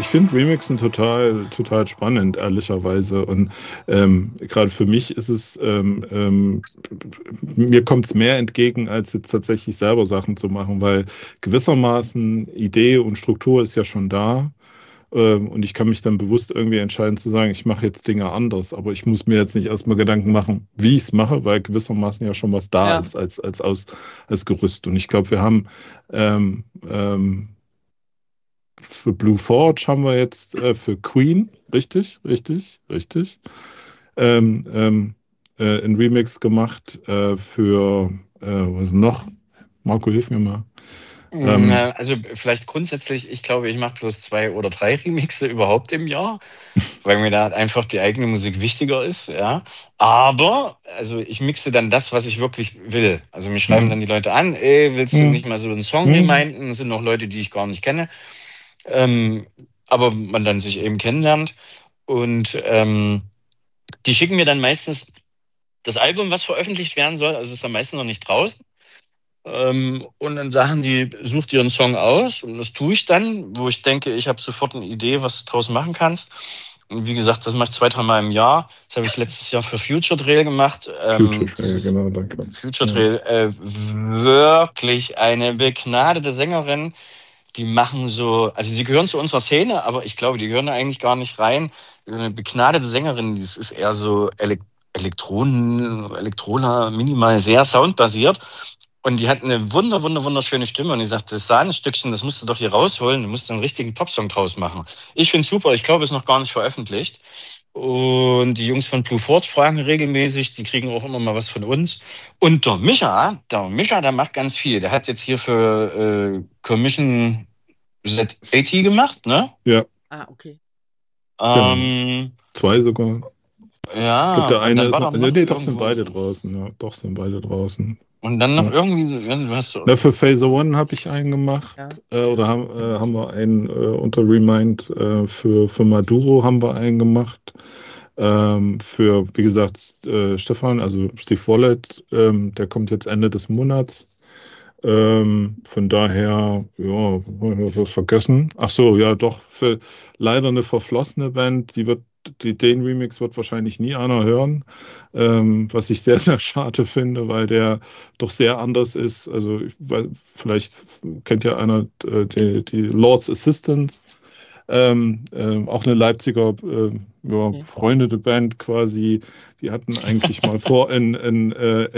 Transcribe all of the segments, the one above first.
ich finde Remixen total spannend, ehrlicherweise. Und gerade für mich ist es, mir kommt es mehr entgegen, als jetzt tatsächlich selber Sachen zu machen, weil gewissermaßen Idee und Struktur ist ja schon da. Und ich kann mich dann bewusst irgendwie entscheiden zu sagen, ich mache jetzt Dinge anders, aber ich muss mir jetzt nicht erstmal Gedanken machen, wie ich es mache, weil gewissermaßen ja schon was da Ja. ist als Gerüst. Und ich glaube, wir haben ähm, für Blue Forge haben wir jetzt für Queen, richtig, einen Remix gemacht für, was noch? Marco, hilf mir mal. Also vielleicht grundsätzlich, ich glaube, ich mache bloß 2 oder 3 Remixe überhaupt im Jahr, weil mir da einfach die eigene Musik wichtiger ist, ja. Aber, also ich mixe dann das, was ich wirklich will. Also mir schreiben dann die Leute an, ey, willst du nicht mal so einen Song reminden? Das sind noch Leute, die ich gar nicht kenne. Aber man dann sich eben kennenlernt. Und die schicken mir dann meistens das Album, was veröffentlicht werden soll. Also ist dann meistens noch nicht draußen. Und dann sagen die, such dir einen Song aus. Und das tue ich dann, wo ich denke, ich habe sofort eine Idee, was du draus machen kannst. Und wie gesagt, das mache ich 2, 3 Mal im Jahr. Das habe ich letztes Jahr für Future Trail gemacht. Future Trail, genau, danke. Future Trail, wirklich eine begnadete Sängerin. Die machen so, also sie gehören zu unserer Szene, aber ich glaube, die gehören da eigentlich gar nicht rein. Eine begnadete Sängerin, das ist eher so Elektroner, minimal sehr soundbasiert. Und die hat eine wunderschöne Stimme. Und die sagt, das Sahnestückchen, das musst du doch hier rausholen. Du musst einen richtigen Popsong draus machen. Ich finde es super. Ich glaube, es ist noch gar nicht veröffentlicht. Und die Jungs von Blue Force fragen regelmäßig. Die kriegen auch immer mal was von uns. Und der Micha, der macht ganz viel. Der hat jetzt hier für Commission Z80 gemacht, ne? Ja. Ah, okay. 2 sogar. Ja. Ich glaube, der eine ist noch, doch sind beide draußen. Ja, doch sind beide draußen. Und dann noch irgendwie, du hast so. Na, für Phase One habe ich einen gemacht. Ja. Oder haben wir einen unter Remind für Maduro haben wir einen gemacht. Für, wie gesagt, Stefan, also Steve Wallet, der kommt jetzt Ende des Monats. Von daher, ja, was vergessen. Ach so, ja, doch, für leider eine verflossene Band, den Remix wird wahrscheinlich nie einer hören, was ich sehr, sehr schade finde, weil der doch sehr anders ist. Also, vielleicht kennt ja einer die Lord's Assistants. Auch eine Leipziger befreundete Band quasi. Die hatten eigentlich mal vor, ein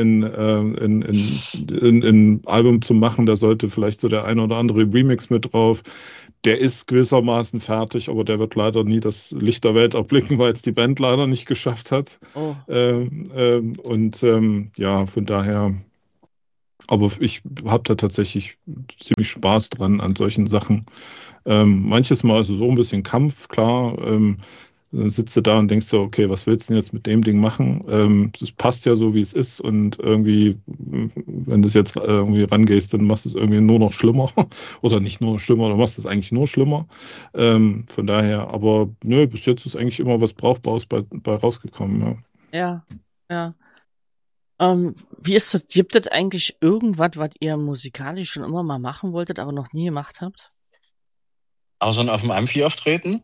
Album zu machen. Da sollte vielleicht so der ein oder andere Remix mit drauf. Der ist gewissermaßen fertig, aber der wird leider nie das Licht der Welt erblicken, weil es die Band leider nicht geschafft hat. Oh. Ja, von daher. Aber ich habe da tatsächlich ziemlich Spaß dran an solchen Sachen. Manches Mal ist es so ein bisschen Kampf, klar. Dann sitzt du da und denkst so, okay, was willst du denn jetzt mit dem Ding machen? Das passt ja so, wie es ist. Und irgendwie, wenn du es jetzt irgendwie rangehst, dann machst du es irgendwie nur noch schlimmer. Oder nicht nur schlimmer, du machst es eigentlich nur schlimmer. Von daher, aber nö, bis jetzt ist eigentlich immer was Brauchbares bei rausgekommen. Ja. Wie ist das? Gibt es eigentlich irgendwas, was ihr musikalisch schon immer mal machen wolltet, aber noch nie gemacht habt? Außer auf dem Amphi auftreten?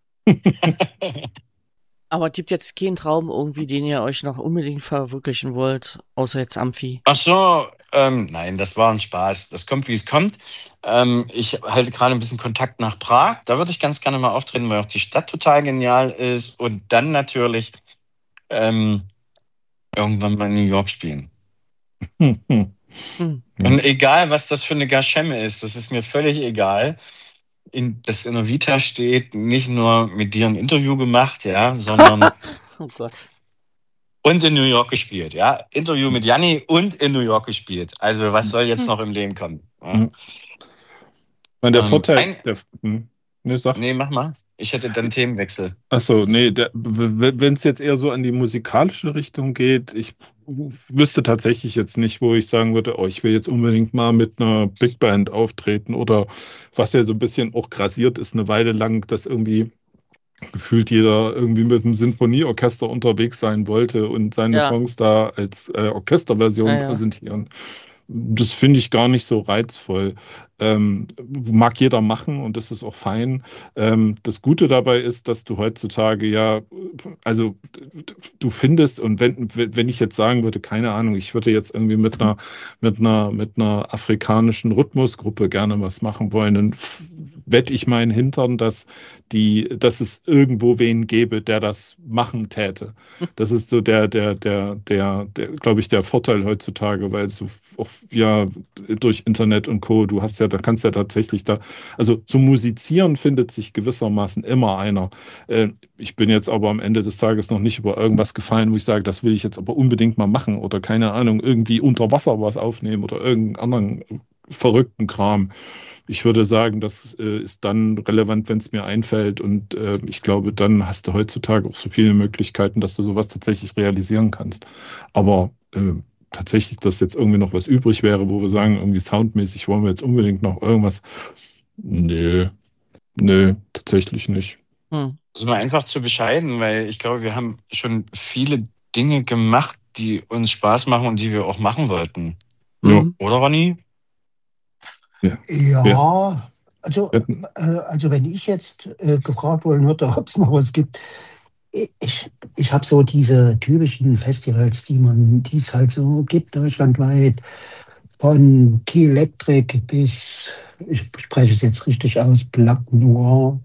Aber es gibt jetzt keinen Traum irgendwie, den ihr euch noch unbedingt verwirklichen wollt, außer jetzt Amphi? Ach so, nein, das war ein Spaß. Das kommt, wie es kommt. Ich halte gerade ein bisschen Kontakt nach Prag. Da würde ich ganz gerne mal auftreten, weil auch die Stadt total genial ist. Und dann natürlich irgendwann mal in New York spielen. Und egal, was das für eine Gashemme ist, das ist mir völlig egal. Das in der Vita steht, nicht nur mit dir ein Interview gemacht, ja, sondern oh Gott. Und in New York gespielt, ja. Interview mit Janni und in New York gespielt. Also was soll jetzt noch im Leben kommen? Ja? Der Vorteil... Nee, mach mal. Ich hätte dann Themenwechsel. Achso, nee, wenn es jetzt eher so an die musikalische Richtung geht, ich wüsste tatsächlich jetzt nicht, wo ich sagen würde, oh, ich will jetzt unbedingt mal mit einer Big Band auftreten oder was ja so ein bisschen auch grassiert ist, eine Weile lang, dass irgendwie gefühlt jeder irgendwie mit einem Sinfonieorchester unterwegs sein wollte und seine Songs da als Orchesterversion präsentieren. das finde ich gar nicht so reizvoll. Mag jeder machen und das ist auch fein. Das Gute dabei ist, dass du heutzutage ja, also du findest, und wenn ich jetzt sagen würde, keine Ahnung, ich würde jetzt irgendwie mit einer afrikanischen Rhythmusgruppe gerne was machen wollen, dann wette ich meinen Hintern, dass es irgendwo wen gäbe, der das machen täte. Das ist so glaube ich, der Vorteil heutzutage, weil so auch, ja, durch Internet und Co., da kannst ja tatsächlich also zum Musizieren findet sich gewissermaßen immer einer. Ich bin jetzt aber am Ende des Tages noch nicht über irgendwas gefallen, wo ich sage, das will ich jetzt aber unbedingt mal machen oder keine Ahnung, irgendwie unter Wasser was aufnehmen oder irgendeinen anderen verrückten Kram. Ich würde sagen, das ist dann relevant, wenn es mir einfällt. Und ich glaube, dann hast du heutzutage auch so viele Möglichkeiten, dass du sowas tatsächlich realisieren kannst. Aber tatsächlich, dass jetzt irgendwie noch was übrig wäre, wo wir sagen, irgendwie soundmäßig wollen wir jetzt unbedingt noch irgendwas. Nö, tatsächlich nicht. Das ist mal einfach zu bescheiden, weil ich glaube, wir haben schon viele Dinge gemacht, die uns Spaß machen und die wir auch machen wollten. Ja. Oder, Ronny? Ja, also wenn ich jetzt gefragt worden würde, ob es noch was gibt, ich habe so diese typischen Festivals, die es halt so gibt, deutschlandweit, von Key Electric bis, ich spreche es jetzt richtig aus, Plage Noir.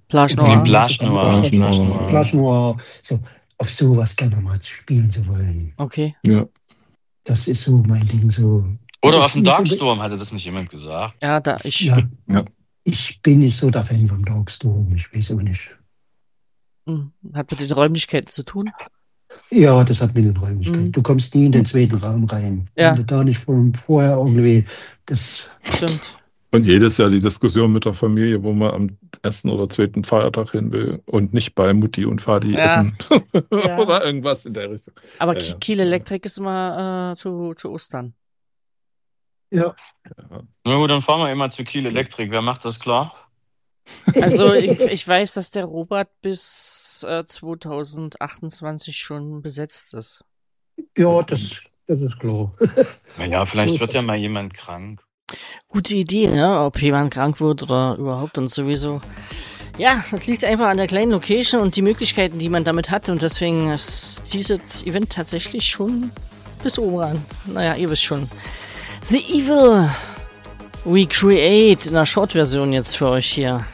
So, auf sowas gerne mal spielen zu wollen. Okay. Ja. Das ist so mein Ding, so. Oder auf dem Darkstorm, hatte das nicht jemand gesagt? Ja, Ich bin nicht so der Fan vom Darkstorm, ich weiß auch nicht. Hat mit den Räumlichkeiten zu tun? Ja, das hat mit den Räumlichkeiten. Du kommst nie in den zweiten Raum rein. Ja. Wenn du da nicht vorher irgendwie das. Stimmt. Und jedes Jahr die Diskussion mit der Familie, wo man am ersten oder zweiten Feiertag hin will und nicht bei Mutti und Vati essen. Oder irgendwas in der Richtung. Aber Kiel Electric ist immer zu Ostern. Ja. Na gut, dann fahren wir immer zu Kiel Electric. Wer macht das klar? Also ich weiß, dass der Robert bis 2028 schon besetzt ist. Ja, das ist klar. Naja, vielleicht wird ja mal jemand krank. Gute Idee, ne? Ob jemand krank wird oder überhaupt und sowieso. Ja, das liegt einfach an der kleinen Location und die Möglichkeiten, die man damit hat. Und deswegen ist dieses Event tatsächlich schon bis oben ran. Naja, ihr wisst schon. The Evil We Create in der Short-Version jetzt für euch hier.